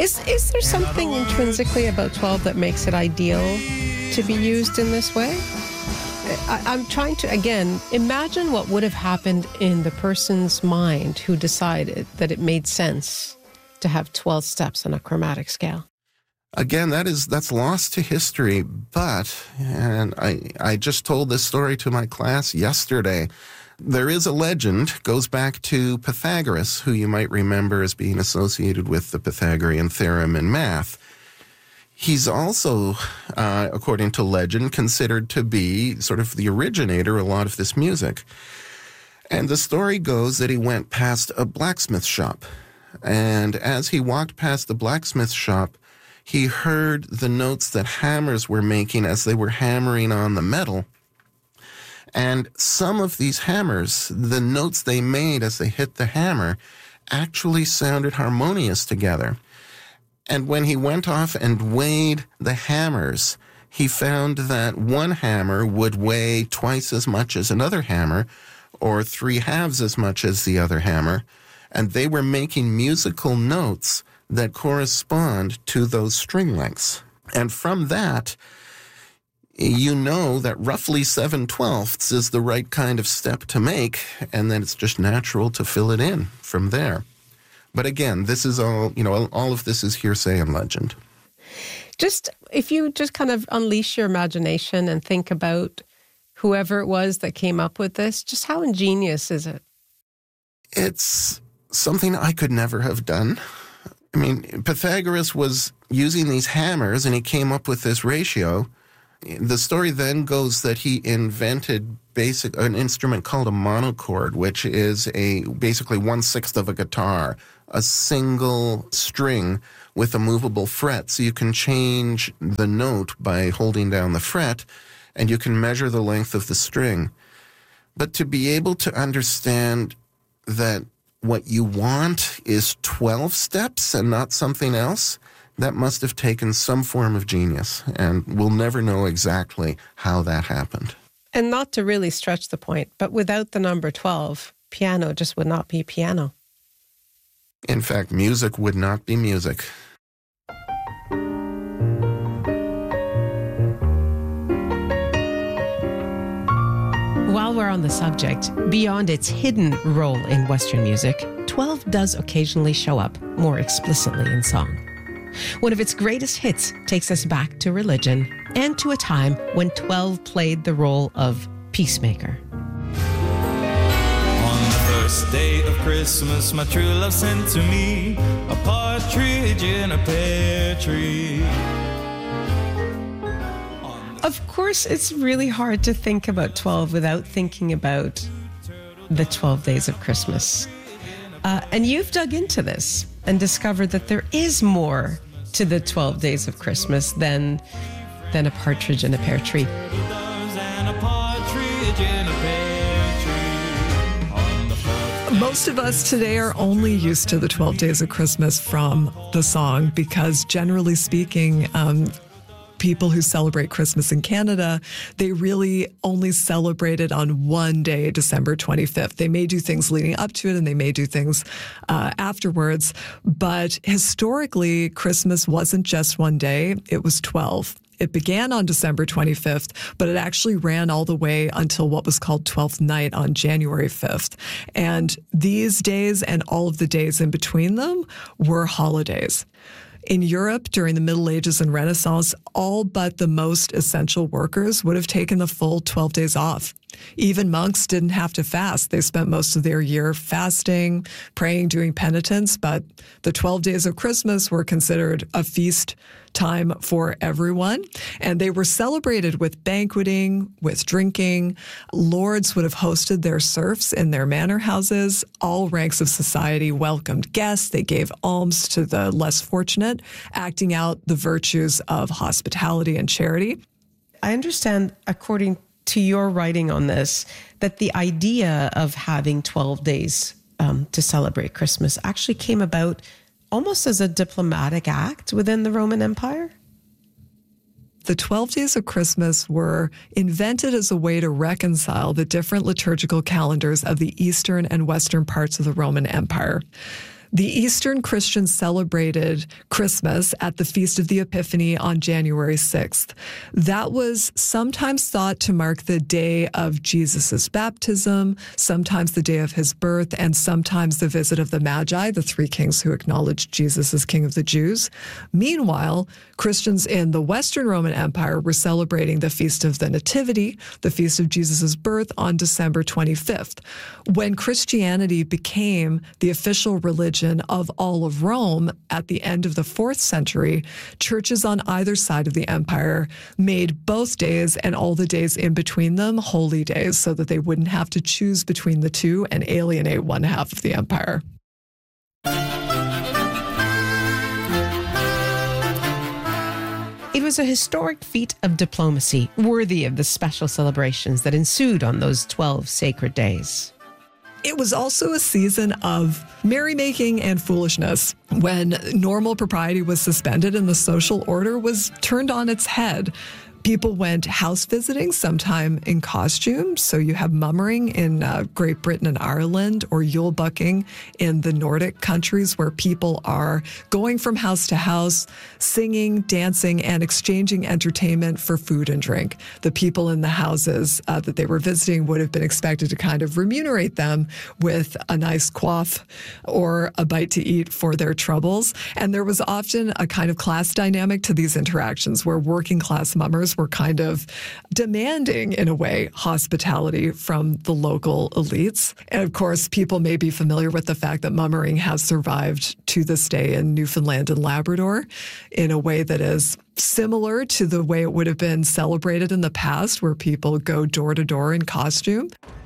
Is there something intrinsically about 12 that makes it ideal to be used in this way? I'm trying to, again, imagine what would have happened in the person's mind who decided that it made sense to have 12 steps on a chromatic scale. Again, that's lost to history, and I just told this story to my class yesterday. There is a legend, goes back to Pythagoras, who you might remember as being associated with the Pythagorean theorem in math. He's also, according to legend, considered to be sort of the originator of a lot of this music. And the story goes that he went past a blacksmith shop. And as he walked past the blacksmith shop, he heard the notes that hammers were making as they were hammering on the metal. And some of these hammers, the notes they made as they hit the hammer, actually sounded harmonious together. And when he went off and weighed the hammers, he found that one hammer would weigh twice as much as another hammer, or 3/2 as much as the other hammer. And they were making musical notes that correspond to those string lengths. And from that, you know that roughly 7/12 is the right kind of step to make, and then it's just natural to fill it in from there. But again, this is all, all of this is hearsay and legend. If you just kind of unleash your imagination and think about whoever it was that came up with this, just how ingenious is it? It's something I could never have done. I mean, Pythagoras was using these hammers and he came up with this ratio. The story then goes that he invented an instrument called a monochord, which is basically 1/6 of a guitar, a single string with a movable fret. So you can change the note by holding down the fret, and you can measure the length of the string. But to be able to understand that what you want is 12 steps and not something else, that must have taken some form of genius, and we'll never know exactly how that happened. And not to really stretch the point, but without the number 12, piano just would not be piano. In fact, music would not be music. While we're on the subject, beyond its hidden role in Western music, 12 does occasionally show up more explicitly in song. One of its greatest hits takes us back to religion and to a time when 12 played the role of peacemaker. On the first day of Christmas, my true love sent to me a partridge in a pear tree. Of course, it's really hard to think about 12 without thinking about the 12 days of Christmas. And you've dug into this and discovered that there is more to the 12 days of Christmas than a partridge in a pear tree. Most of us today are only used to the 12 days of Christmas from the song because, generally speaking, people who celebrate Christmas in Canada, they really only celebrate it on one day, December 25th. They may do things leading up to it and they may do things afterwards. But historically, Christmas wasn't just one day, it was 12. It began on December 25th, but it actually ran all the way until what was called 12th night on January 5th. And these days and all of the days in between them were holidays. In Europe, during the Middle Ages and Renaissance, all but the most essential workers would have taken the full 12 days off. Even monks didn't have to fast. They spent most of their year fasting, praying, doing penitence, but the 12 days of Christmas were considered a feast time for everyone, and they were celebrated with banqueting, with drinking. Lords would have hosted their serfs in their manor houses. All ranks of society welcomed guests. They gave alms to the less fortunate, acting out the virtues of hospitality and charity. I understand, according to your writing on this, that the idea of having 12 days to celebrate Christmas actually came about almost as a diplomatic act within the Roman Empire? The 12 days of Christmas were invented as a way to reconcile the different liturgical calendars of the eastern and western parts of the Roman Empire. The Eastern Christians celebrated Christmas at the Feast of the Epiphany on January 6th. That was sometimes thought to mark the day of Jesus' baptism, sometimes the day of his birth, and sometimes the visit of the Magi, the three kings who acknowledged Jesus as King of the Jews. Meanwhile, Christians in the Western Roman Empire were celebrating the Feast of the Nativity, the Feast of Jesus' birth, on December 25th. When Christianity became the official religion of all of Rome at the end of the 4th century, churches on either side of the empire made both days and all the days in between them holy days so that they wouldn't have to choose between the two and alienate one half of the empire. It was a historic feat of diplomacy, worthy of the special celebrations that ensued on those 12 sacred days. It was also a season of merrymaking and foolishness, when normal propriety was suspended and the social order was turned on its head. People went house visiting, sometime in costume. So you have mummering in Great Britain and Ireland, or Yule bucking in the Nordic countries, where people are going from house to house, singing, dancing, and exchanging entertainment for food and drink. The people in the houses that they were visiting would have been expected to kind of remunerate them with a nice quaff or a bite to eat for their troubles. And there was often a kind of class dynamic to these interactions, where working class mummers were kind of demanding, in a way, hospitality from the local elites. And of course, people may be familiar with the fact that mummering has survived to this day in Newfoundland and Labrador in a way that is similar to the way it would have been celebrated in the past, where people go door to door in costume.